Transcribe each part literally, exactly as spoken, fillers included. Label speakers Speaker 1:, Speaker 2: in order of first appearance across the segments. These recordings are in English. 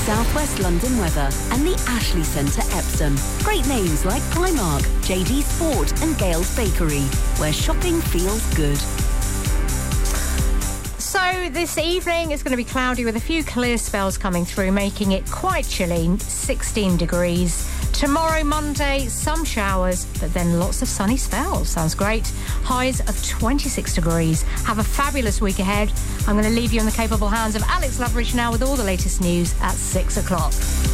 Speaker 1: South West London weather and the Ashley Centre Epsom. Great names like Primark, J D Sport and Gales Bakery, where shopping feels good.
Speaker 2: So this evening is going to be cloudy with a few clear spells coming through, making it quite chilly, sixteen degrees. Tomorrow, Monday, some showers, but then lots of sunny spells. Sounds great. Highs of twenty-six degrees. Have a fabulous week ahead. I'm going to leave you in the capable hands of Alex Loveridge now with all the latest news at six o'clock.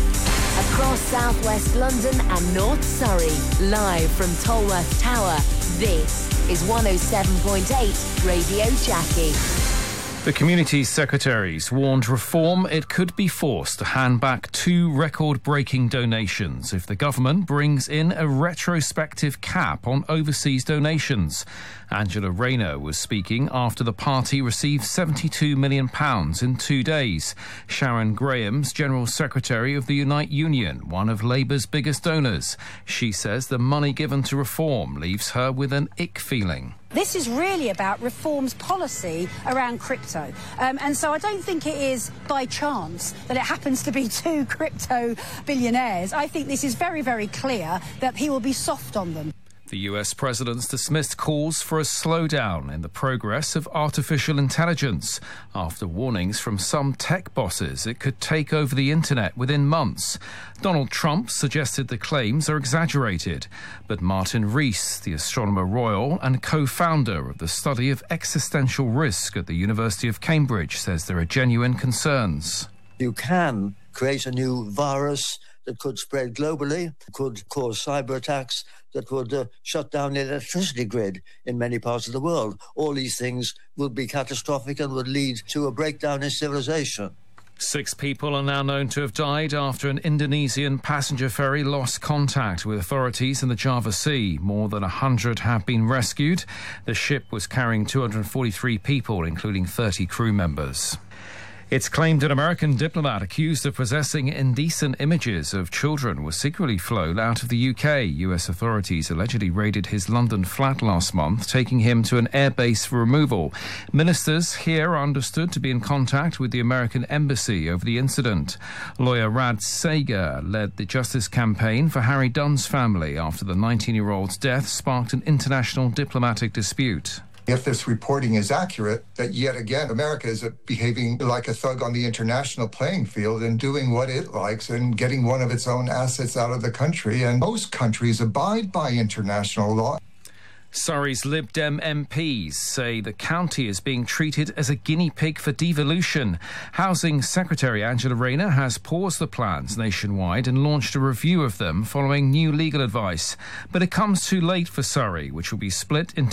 Speaker 1: Across South West London and North Surrey, live from Tolworth Tower, this is one oh seven point eight Radio Jackie.
Speaker 3: The Community Secretaries warned Reform it could be forced to hand back two record-breaking donations if the government brings in a retrospective cap on overseas donations. Angela Rayner was speaking after the party received seventy-two million pounds in two days. Sharon Graham's General Secretary of the Unite Union, one of Labour's biggest donors. She says the money given to Reform leaves her with an ick feeling.
Speaker 4: This is really about Reform's policy around crypto. Um, and so I don't think it is by chance that it happens to be two crypto billionaires. I think this is very, very clear that he will be soft on them.
Speaker 3: The U S president's dismissed calls for a slowdown in the progress of artificial intelligence after warnings from some tech bosses it could take over the internet within months. Donald Trump suggested the claims are exaggerated, but Martin Rees, the astronomer royal and co-founder of the study of existential risk at the University of Cambridge, says there are genuine concerns.
Speaker 5: You can create a new virus that could spread globally, could cause cyber attacks that would uh, shut down the electricity grid in many parts of the world. All these things would be catastrophic and would lead to a breakdown in civilization.
Speaker 3: Six people are now known to have died after an Indonesian passenger ferry lost contact with authorities in the Java Sea. More than one hundred have been rescued. The ship was carrying two hundred forty-three people, including thirty crew members. It's claimed an American diplomat accused of possessing indecent images of children was secretly flown out of the U K. U S authorities allegedly raided his London flat last month, taking him to an airbase for removal. Ministers here are understood to be in contact with the American embassy over the incident. Lawyer Rad Sager led the justice campaign for Harry Dunn's family after the nineteen-year-old's death sparked an international diplomatic dispute.
Speaker 6: If this reporting is accurate, that yet again America is behaving like a thug on the international playing field and doing what it likes and getting one of its own assets out of the country. And most countries abide by international law.
Speaker 3: Surrey's Lib Dem M Ps say the county is being treated as a guinea pig for devolution. Housing Secretary Angela Rayner has paused the plans nationwide and launched a review of them following new legal advice. But it comes too late for Surrey, which will be split into